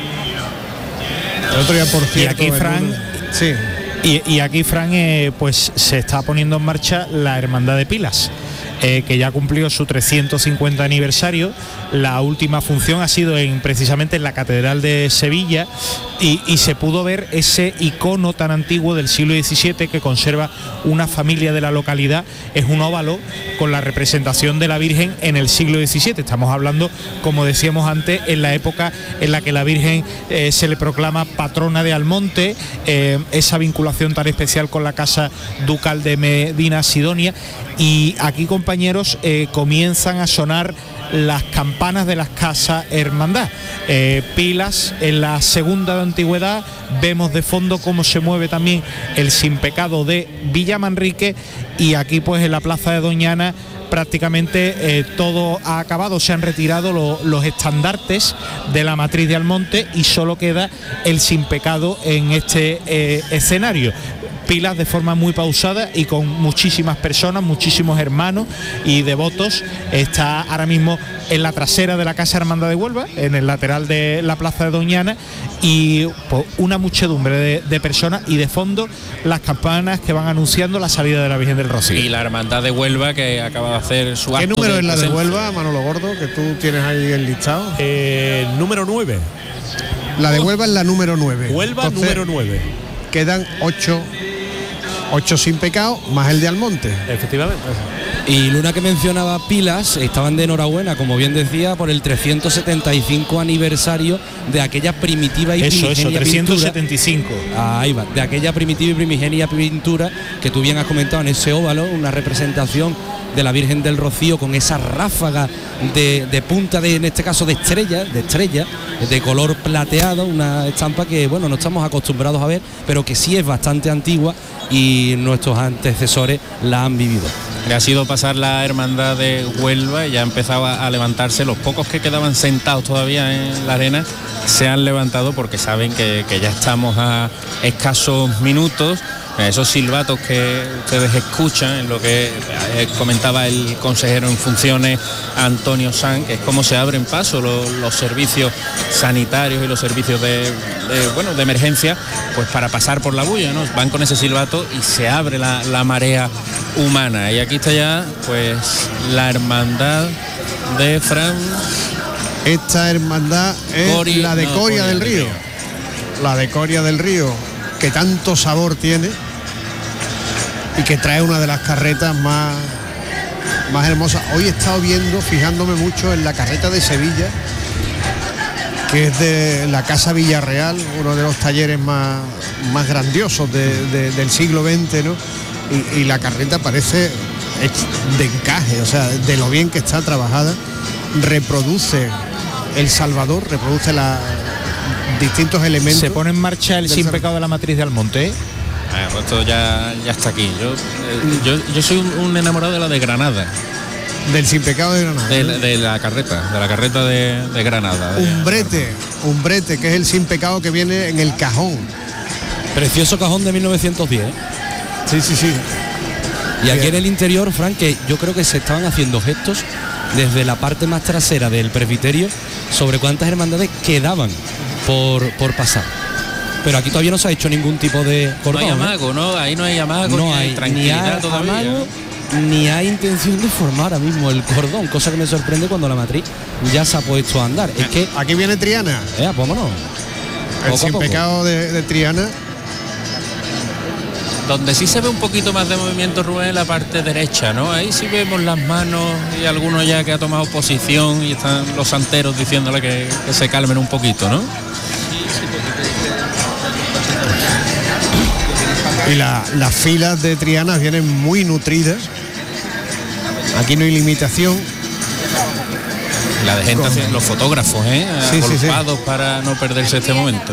El otro día, por cierto, y aquí, Fran, sí. Y aquí, Fran, pues se está poniendo en marcha la Hermandad de Pilas. que ya cumplió su 350 aniversario. La última función ha sido precisamente en la Catedral de Sevilla y se pudo ver ese icono tan antiguo del siglo XVII que conserva una familia de la localidad. Es un óvalo con la representación de la Virgen en el siglo XVII. Estamos hablando, como decíamos antes, en la época en la que la Virgen se le proclama patrona de Almonte, esa vinculación tan especial con la casa ducal de Medina Sidonia. Y aquí, compañeros, comienzan a sonar las campanas de las casas hermandad. Pilas en la segunda de antigüedad. Vemos de fondo cómo se mueve también el Sin Pecado de Villamanrique, y aquí pues en la plaza de Doñana prácticamente todo ha acabado. Se han retirado los estandartes de la matriz de Almonte y solo queda el Sin Pecado en este escenario. Pilas de forma muy pausada y con muchísimas personas, muchísimos hermanos y devotos. Está ahora mismo en la trasera de la Casa Hermandad de Huelva, en el lateral de la plaza de Doñana, y pues, una muchedumbre de personas, y de fondo las campanas que van anunciando la salida de la Virgen del Rocío. Y la Hermandad de Huelva, que acaba de hacer su acto. ¿Qué número es la de Huelva, Manolo Gordo, que tú tienes ahí el listado? Número 9. La de Huelva es la número 9. Huelva. Entonces, número 9. Quedan 8 Sin Pecado más el de Almonte. Efectivamente. Y Luna, que mencionaba Pilas, estaban de enhorabuena, como bien decía, por el 375 aniversario de aquella primitiva y primigenia 375. Pintura. Ahí va, de aquella primitiva y primigenia pintura que tú bien has comentado en ese óvalo, una representación de la Virgen del Rocío con esa ráfaga de punta, en este caso de estrella, de color plateado, una estampa que, bueno, no estamos acostumbrados a ver, pero que sí es bastante antigua y nuestros antecesores la han vivido. Le ha sido pasar la Hermandad de Huelva y ya empezaba a levantarse. Los pocos que quedaban sentados todavía en la arena se han levantado porque saben que ya estamos a escasos minutos. Esos silbatos que ustedes escuchan, en lo que comentaba el consejero en funciones Antonio Sanz, que es como se abren paso los servicios sanitarios y los servicios de emergencia, pues para pasar por la bulla, ¿no? Van con ese silbato y se abre la marea humana. Y aquí está ya pues la hermandad de Fran. Esta hermandad es la de Coria del Río. La de Coria del Río, que tanto sabor tiene y que trae una de las carretas más hermosas. Hoy he estado fijándome mucho en la carreta de Sevilla, que es de la Casa Villarreal, uno de los talleres más grandiosos del siglo XX, ¿no? Y la carreta parece de encaje, o sea, de lo bien que está trabajada. Reproduce el Salvador, reproduce distintos elementos. Se pone en marcha el Sin Pecado de la matriz de Almonte. Pues esto ya está aquí. Yo soy un enamorado de la de Granada. Del Sin Pecado de Granada. De la carreta de Granada. Umbrete, que es el Sin Pecado que viene en el cajón. Precioso cajón de 1910. Sí. Y aquí en el interior, Frank, que yo creo que se estaban haciendo gestos desde la parte más trasera del presbiterio sobre cuántas hermandades quedaban por pasar. Pero aquí todavía no se ha hecho ningún tipo de cordón. No hay amago, ¿no? Ahí no hay amago, no hay tranquilidad todavía. Amago, ni hay intención de formar ahora mismo el cordón, cosa que me sorprende cuando la matriz ya se ha puesto a andar. Es que aquí viene Triana. Vámonos. El Sin Pecado de Triana. Donde sí se ve un poquito más de movimiento, Rubén, en la parte derecha, ¿no? Ahí sí vemos las manos y algunos ya que ha tomado posición y están los santeros diciéndole que se calmen un poquito, ¿no? Y las filas de Triana vienen muy nutridas. Aquí no hay limitación. La de gente haciendo, los fotógrafos, agolpados para no perderse este momento.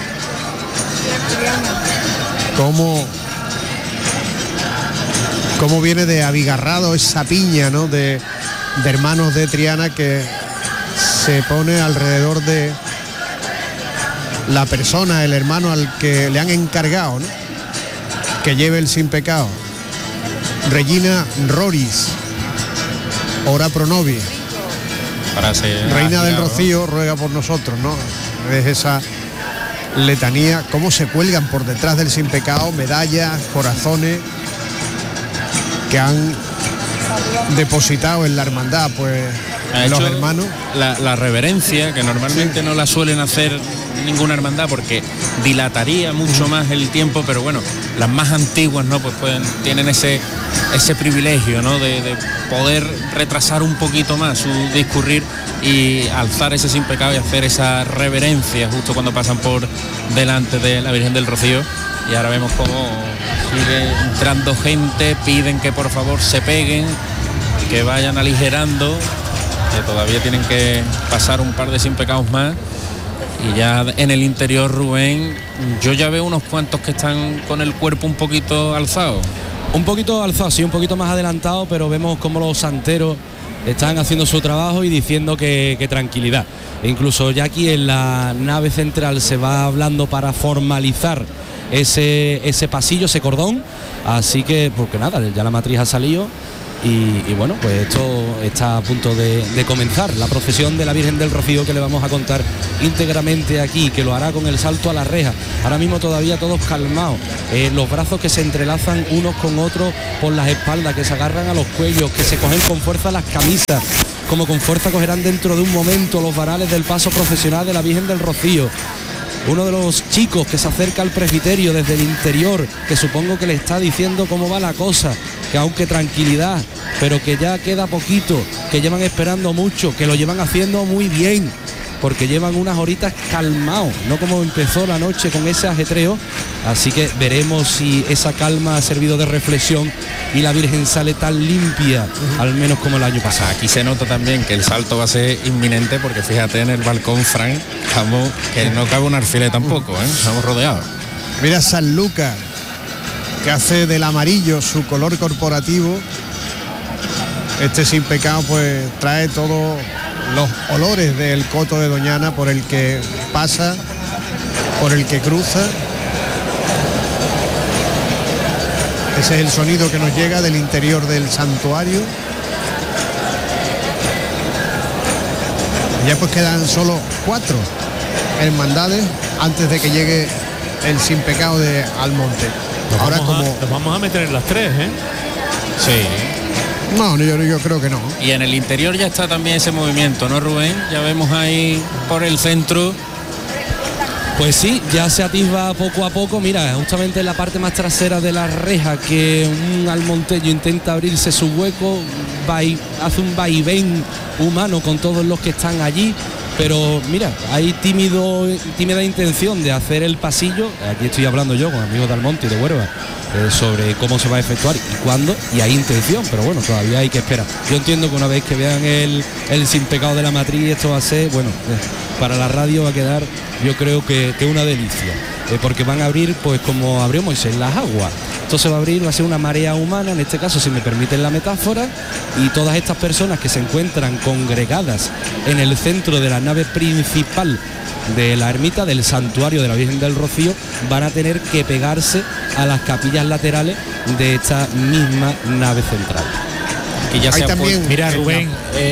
Cómo viene de abigarrado esa piña, ¿no? de hermanos de Triana que se pone alrededor de la persona, el hermano al que le han encargado, ¿no? Que lleve el Sin Pecado. Regina Roris, ora pro nobis. Reina del Rocío, ruega por nosotros, ¿no? Es esa letanía, cómo se cuelgan por detrás del Sin Pecado medallas, corazones que han depositado en la hermandad, pues los hermanos. La reverencia, que normalmente no la suelen hacer ninguna hermandad porque dilataría mucho más el tiempo, pero bueno, las más antiguas, ¿no? Pues tienen ese privilegio, ¿no? De poder retrasar un poquito más su discurrir y alzar ese sin pecado y hacer esa reverencia justo cuando pasan por delante de la Virgen del Rocío. Y ahora vemos cómo sigue entrando gente, piden que por favor se peguen, que vayan aligerando, que todavía tienen que pasar un par de sin pecados más. Y ya en el interior, Rubén, yo ya veo unos cuantos que están con el cuerpo un poquito alzado. Un poquito alzado, sí, un poquito más adelantado, pero vemos como los santeros están haciendo su trabajo y diciendo que tranquilidad. E incluso ya aquí en la nave central se va hablando para formalizar ese pasillo, ese cordón. Así que, porque nada, ya la matriz ha salido. Y bueno, pues esto está a punto de comenzar, la procesión de la Virgen del Rocío, que le vamos a contar íntegramente aquí, que lo hará con el salto a la reja. Ahora mismo todavía todos calmados, los brazos que se entrelazan unos con otros por las espaldas, que se agarran a los cuellos, que se cogen con fuerza las camisas, como con fuerza cogerán dentro de un momento los varales del paso procesional de la Virgen del Rocío. Uno de los chicos que se acerca al presbiterio desde el interior, que supongo que le está diciendo cómo va la cosa, que aunque tranquilidad, pero que ya queda poquito, que llevan esperando mucho, que lo llevan haciendo muy bien, porque llevan unas horitas calmados, no como empezó la noche con ese ajetreo. Así que veremos si esa calma ha servido de reflexión y la Virgen sale tan limpia, al menos como el año pasado. Aquí se nota también que el salto va a ser inminente, porque fíjate en el balcón, Fran, que no cabe un alfiler tampoco, estamos rodeados. Mira San Lucas, que hace del amarillo su color corporativo. Este sin pecado pues trae todos los olores del coto de Doñana por el que pasa, por el que cruza. Ese es el sonido que nos llega del interior del santuario. Ya pues quedan solo 4 hermandades antes de que llegue el sin pecado de Almonte. Nos vamos a meter en las 3, ¿eh? Sí. No, yo creo que no. Y en el interior ya está también ese movimiento, ¿no, Rubén? Ya vemos ahí por el centro. Pues sí, ya se atisba poco a poco. Mira, justamente en la parte más trasera de la reja, que un almonteño intenta abrirse su hueco, hace un vaivén humano con todos los que están allí. Pero mira, hay tímida intención de hacer el pasillo. Aquí estoy hablando yo con amigos de Almonte y de Huerva sobre cómo se va a efectuar y cuándo, y hay intención, pero bueno, todavía hay que esperar. Yo entiendo que una vez que vean el sin pecado de la matriz, esto va a ser, bueno, para la radio va a quedar, yo creo que una delicia, porque van a abrir, pues como abrió Moisés, las aguas. Esto se va a abrir, va a ser una marea humana, en este caso, si me permiten la metáfora, y todas estas personas que se encuentran congregadas en el centro de la nave principal de la ermita, del santuario de la Virgen del Rocío, van a tener que pegarse a las capillas laterales de esta misma nave central. Que ya hay también, mira, Rubén,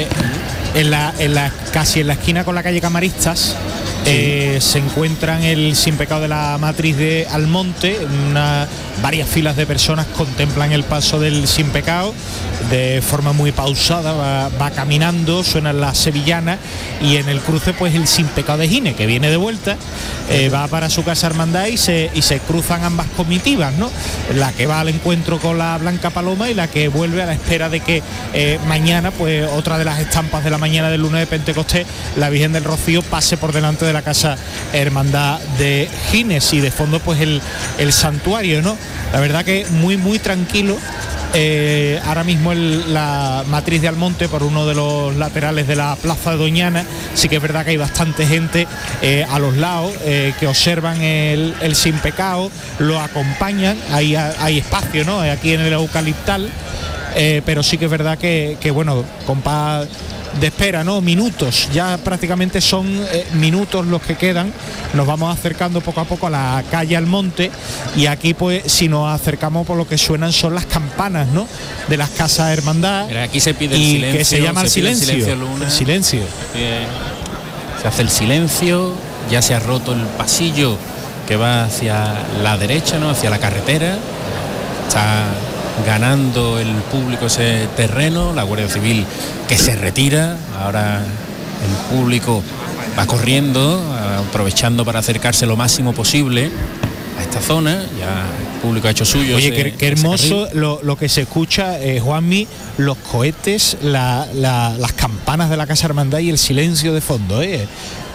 casi en la esquina con la calle Camaristas, se encuentran el sin pecado de la matriz de Almonte. Varias filas de personas contemplan el paso del sin pecado de forma muy pausada, va caminando, suenan las sevillanas, y en el cruce pues el sin pecado de Gine, que viene de vuelta, va para su casa hermandad y se cruzan ambas comitivas, ¿no? La que va al encuentro con la Blanca Paloma y la que vuelve a la espera de que mañana, pues otra de las estampas de la mañana del lunes de Pentecostés, la Virgen del Rocío pase por delante de la casa hermandad de Gines, y de fondo pues el santuario, ¿no? La verdad que muy tranquilo. Ahora mismo la matriz de Almonte, por uno de los laterales de la plaza de Doñana, sí que es verdad que hay bastante gente a los lados que observan el sin pecado, lo acompañan, hay espacio, ¿no? Aquí en el eucaliptal, pero sí que es verdad que bueno, compás de espera, ¿no? Minutos, ya prácticamente son minutos los que quedan. Nos vamos acercando poco a poco a la calle Almonte, y aquí pues si nos acercamos, por lo que suenan son las campanas, ¿no? De las casas hermandad. Mira, aquí se pide el y silencio, que se llama el silencio, Luna. el silencio. Se hace el silencio, ya se ha roto el pasillo que va hacia la derecha, ¿no? Hacia la carretera. Está ganando el público ese terreno, la Guardia Civil que se retira, ahora el público va corriendo, aprovechando para acercarse lo máximo posible a esta zona. Ya el público ha hecho suyo. Oye, qué hermoso lo que se escucha, Juanmi, los cohetes, las campanas de la Casa Hermandad y el silencio de fondo. Mira,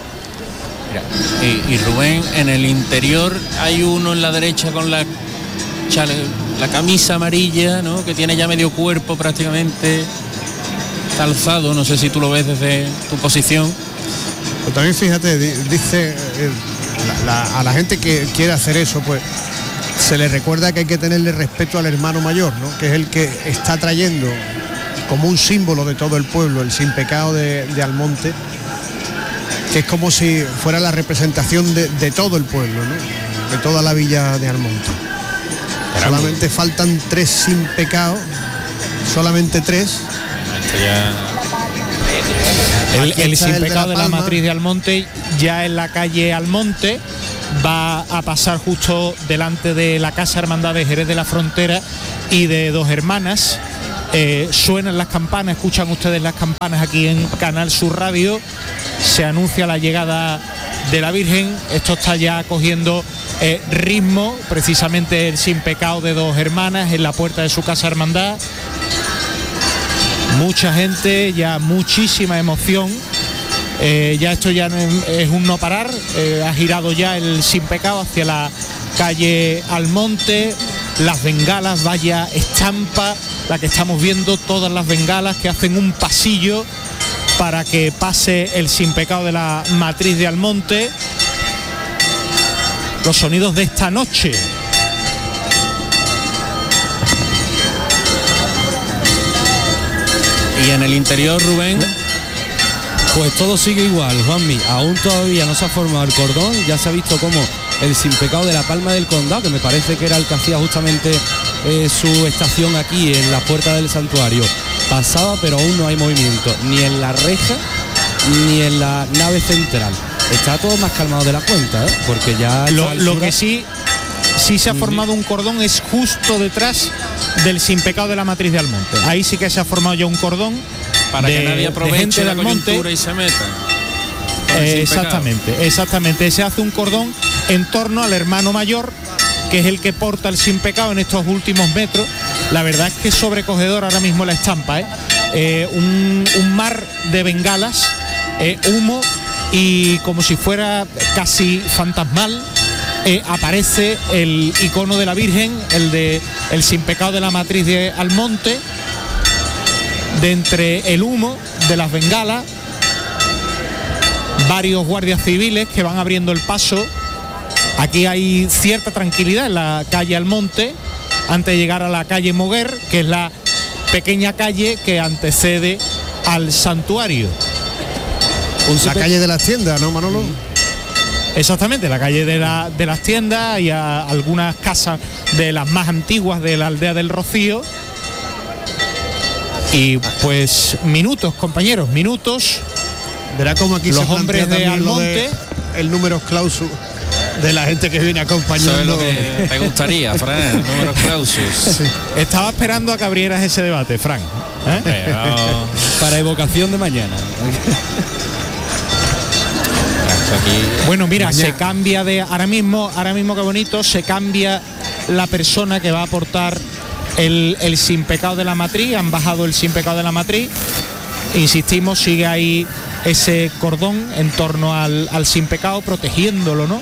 y Rubén, en el interior hay uno en la derecha con la camisa amarilla, ¿no?, que tiene ya medio cuerpo prácticamente calzado. No sé si tú lo ves desde tu posición. Pero también fíjate, dice a la gente que quiere hacer eso, pues se le recuerda que hay que tenerle respeto al hermano mayor, ¿no?, que es el que está trayendo como un símbolo de todo el pueblo el sin pecado de Almonte, que es como si fuera la representación de todo el pueblo, ¿no?, de toda la villa de Almonte. Solamente faltan 3 sin pecado, solamente 3. El sin pecado de la matriz de Almonte, ya en la calle Almonte, va a pasar justo delante de la Casa Hermandad de Jerez de la Frontera y de Dos Hermanas. Suenan las campanas, escuchan ustedes las campanas aquí en Canal Sur Radio. Se anuncia la llegada de la Virgen. Esto está ya cogiendo ritmo, precisamente el sin pecado de Dos Hermanas en la puerta de su Casa Hermandad. Mucha gente, ya muchísima emoción. Ya esto ya no es un no parar. Ha girado ya el sin pecado hacia la calle Almonte. Las bengalas, vaya estampa la que estamos viendo, todas las bengalas que hacen un pasillo para que pase el sin pecado de la matriz de Almonte. Los sonidos de esta noche. Y en el interior, Rubén, pues todo sigue igual, Juanmi. Aún todavía no se ha formado el cordón. Ya se ha visto como el sin pecado de la Palma del Condado, que me parece que era el que hacía justamente su estación aquí en la puerta del santuario, pasaba, pero aún no hay movimiento, ni en la reja ni en la nave central. Está todo más calmado de la cuenta, porque ya lo que sí se ha formado un cordón es justo detrás del sin pecado de la matriz de Almonte. Ahí sí que se ha formado ya un cordón para que nadie aproveche la coyuntura y se meta. Exactamente. Se hace un cordón en torno al hermano mayor, que es el que porta el sin pecado en estos últimos metros. La verdad es que es sobrecogedor ahora mismo la estampa, un mar de bengalas, humo, y como si fuera casi fantasmal aparece el icono de la Virgen, el de el sin pecado de la matriz de Almonte, de entre el humo de las bengalas. Varios guardias civiles que van abriendo el paso. Aquí hay cierta tranquilidad en la calle Almonte antes de llegar a la calle Moguer, que es la pequeña calle que antecede al santuario. La calle de las tiendas, ¿no, Manolo? Exactamente, la calle de las tiendas y a algunas casas de las más antiguas de la aldea del Rocío. Y pues minutos, compañeros, minutos. Verá cómo aquí los se hombres de Almonte, el número clausus de la gente que viene acompañando. Eso es lo que te gustaría, Fran, números clausus. Sí. Estaba esperando a que abrieras ese debate, Fran. Para evocación de mañana. Bueno, mira, se cambia de ahora mismo qué bonito, se cambia la persona que va a aportar el sin pecado de la matriz. Han bajado el sin pecado de la matriz. Insistimos, sigue ahí ese cordón en torno al sin pecado, protegiéndolo, ¿no?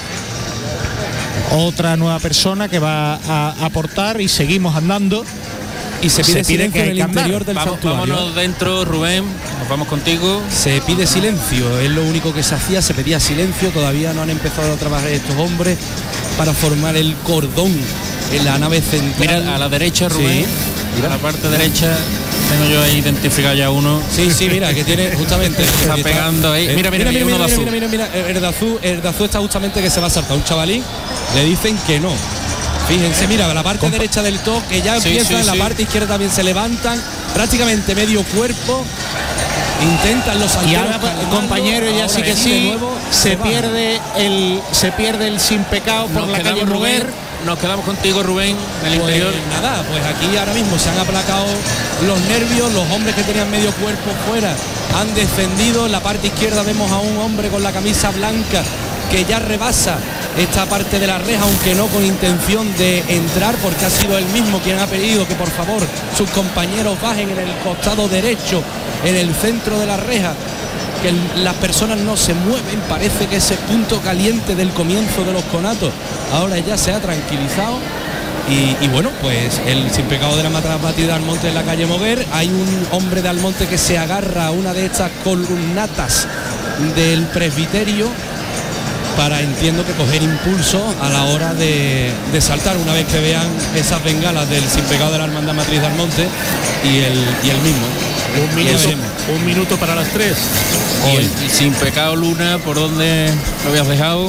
Otra nueva persona que va a aportar, y seguimos andando. Y se pide silencio en el interior del santuario. Vámonos dentro, Rubén, nos vamos contigo. Se pide silencio, es lo único que se hacía, se pedía silencio. Todavía no han empezado a trabajar estos hombres para formar el cordón en la nave central. Mira, a la derecha, Rubén, sí, a la parte derecha tengo yo ahí identificado ya uno. Sí, mira, que tiene justamente. Está pegando ahí. Mira, uno de azul. Mira, el de azul está justamente que se va a saltar. Un chavalín, le dicen que no. Fíjense, mira, la parte derecha del top, que ya empieza, en la parte izquierda también se levantan, prácticamente medio cuerpo, intentan los y ahora, compañeros, ya sí que sí, se pierde el sin pecado por la calle Moguer. nos quedamos contigo, Rubén, en el Pues interior. nada, pues aquí ahora mismo se han aplacado los nervios, los hombres que tenían medio cuerpo fuera han descendido. En la parte izquierda vemos a un hombre con la camisa blanca que ya rebasa esta parte de la reja, aunque no con intención de entrar, porque ha sido él mismo quien ha pedido que por favor sus compañeros bajen en el costado derecho, en el centro de la reja, que las personas no se mueven. Parece que ese punto caliente del comienzo de los conatos ahora ya se ha tranquilizado. Y bueno, pues el sin pecado de la batida de Almonte en la calle Moguer. Hay un hombre de Almonte que se agarra a una de estas columnatas del presbiterio para, entiendo que, coger impulso a la hora de saltar una vez que vean esas bengalas del sin pecado de la Hermandad Matriz de Almonte y el mismo. Un minuto para las 3. Y el sin pecado Luna, ¿por dónde lo habías dejado?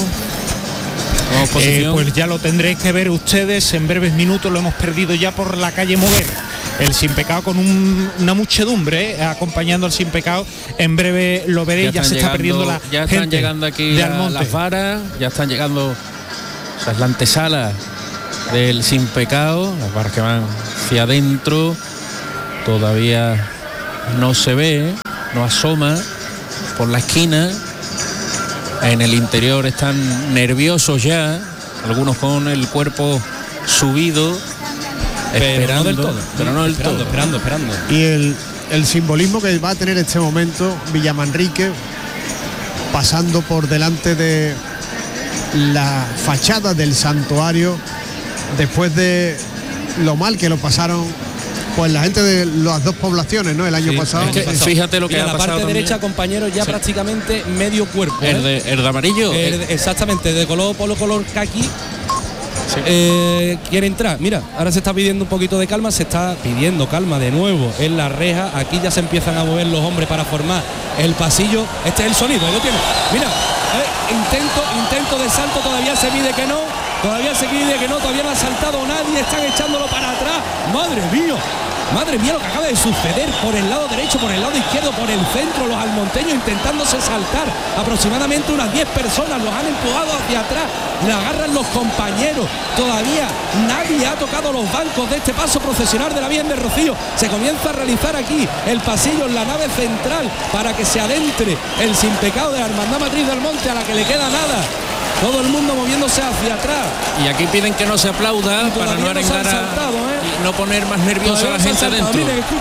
Pues ya lo tendréis que ver ustedes en breves minutos. Lo hemos perdido ya por la calle Moguer. El sin pecado con una muchedumbre acompañando al sin pecado. En breve lo veréis, ya se está perdiendo la ya gente. Están llegando aquí las varas, ya están llegando, o sea, es la antesala del sin pecado, las varas que van hacia adentro. Todavía no se ve, no asoma por la esquina. En el interior están nerviosos ya, algunos con el cuerpo subido, esperando, esperando. Y el simbolismo que va a tener este momento Villamanrique, pasando por delante de la fachada del santuario, después de lo mal que lo pasaron pues la gente de las dos poblaciones, ¿no? El año pasado. Es que fíjate lo que ha la pasado parte también. derecha, compañeros, ya prácticamente medio cuerpo. El de amarillo. Exactamente, de color caqui. Quiere entrar. Mira, ahora se está pidiendo un poquito de calma, se está pidiendo calma de nuevo en la reja. Aquí ya se empiezan a mover los hombres para formar el pasillo. Este es el sonido, ahí lo tiene. Mira, intento de salto, todavía se pide que no. Todavía no ha saltado nadie, están echándolo para atrás. Madre mía lo que acaba de suceder, por el lado derecho, por el lado izquierdo, por el centro, los almonteños intentándose saltar. Aproximadamente unas 10 personas los han empujado hacia atrás, le agarran los compañeros. Todavía nadie ha tocado los bancos de este paso procesional de la Virgen del Rocío. Se comienza a realizar aquí el pasillo en la nave central para que se adentre el sin pecado de la Hermandad Matriz del Monte, a la que le queda nada. Todo el mundo moviéndose hacia atrás. Y aquí piden que no se aplauda para no arengar y no poner más nerviosa a la gente adentro.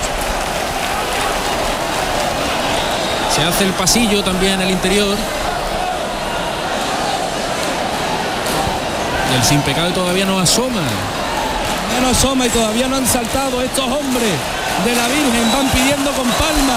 Se hace el pasillo también en el interior. Y el sin pecado todavía no asoma. Y todavía no han saltado estos hombres de la Virgen. Van pidiendo con palma.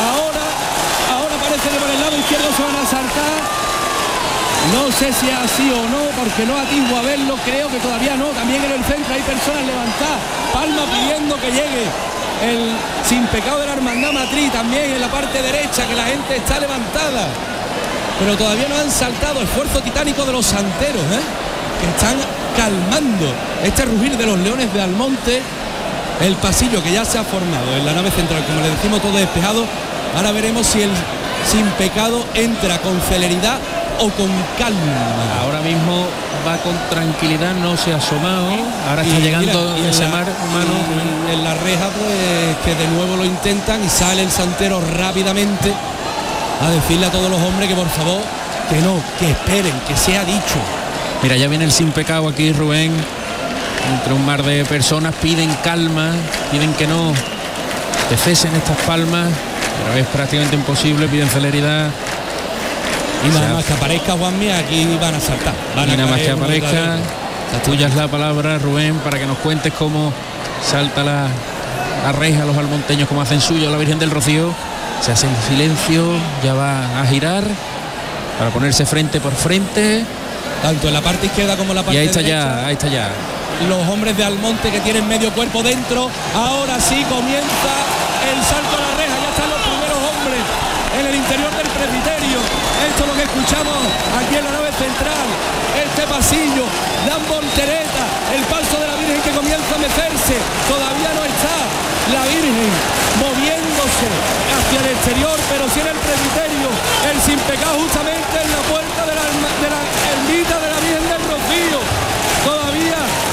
Ahora parece que por el lado izquierdo se van a saltar. No sé si es así o no, porque no atisbo a verlo, creo que todavía no. También en el centro hay personas levantadas, palma pidiendo que llegue el sin pecado de la Hermandad Matriz, también en la parte derecha, que la gente está levantada. Pero todavía no han saltado. Esfuerzo titánico de los santeros, que están calmando este rugir de los leones de Almonte. El pasillo que ya se ha formado en la nave central, como le decimos, todo despejado. Ahora veremos si el sin pecado entra con celeridad o con calma. Ahora mismo va con tranquilidad, no se ha asomado. Ahora está llegando ese mar humano en la reja, pues que de nuevo lo intentan y sale el santero rápidamente a decirle a todos los hombres que por favor, que no, que esperen, que sea dicho. Mira, ya viene el sin pecado aquí, Rubén. Entre un mar de personas piden calma, piden que no que cesen estas palmas, pero es prácticamente imposible, piden celeridad. Y nada más que aparezca Juanmi, aquí van a saltar. Y nada más que aparezca, tuya es la palabra, Rubén, para que nos cuentes cómo salta la reja, los almonteños, cómo hacen suyo la Virgen del Rocío. Se hace en silencio, ya va a girar para ponerse frente por frente. Tanto en la parte izquierda como en la parte derecha. Ahí está ya. Los hombres de Almonte que tienen medio cuerpo dentro. Ahora sí comienza el salto a la reja, ya están los primeros hombres en el interior del presbiterio. Esto es lo que escuchamos aquí en la nave central. Este pasillo, dan voltereta, el paso de la Virgen que comienza a mecerse. Todavía no está la Virgen moviéndose hacia el exterior, pero sí en el presbiterio. El sin pecado justamente en la puerta de la ermita de la Virgen del Rocío. Todavía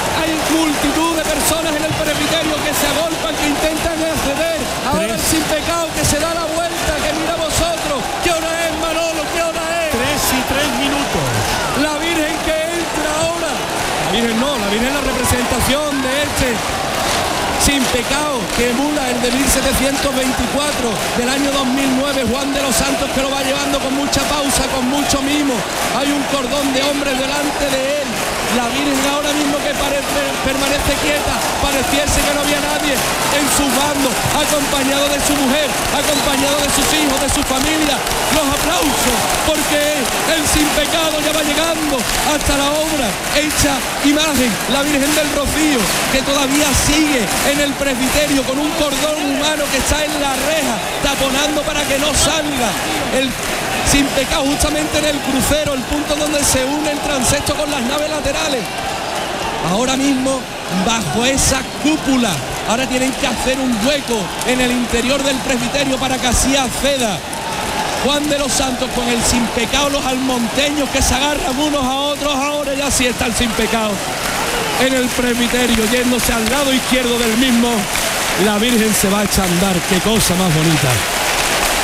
pecado que emula el de 1724 del año 2009, Juan de los Santos, que lo va llevando con mucha pausa, con mucho mimo. Hay un cordón de hombres delante de él. La Virgen ahora mismo que permanece quieta, pareciese que no había nadie en sus bandos, acompañado de su mujer, acompañado de sus hijos, de su familia. Los aplausos, porque el sin pecado ya va llegando hasta la obra hecha imagen, la Virgen del Rocío, que todavía sigue en el presbiterio con un cordón humano que está en la reja, taponando para que no salga el sin pecado justamente en el crucero, el punto donde se une el transepto con las naves laterales. Ahora mismo bajo esa cúpula, ahora tienen que hacer un hueco en el interior del presbiterio para que así acceda Juan de los Santos con el sin pecado, los almonteños que se agarran unos a otros. Ahora ya sí está el sin pecado en el presbiterio, yéndose al lado izquierdo del mismo. La Virgen se va a echar a andar, qué cosa más bonita.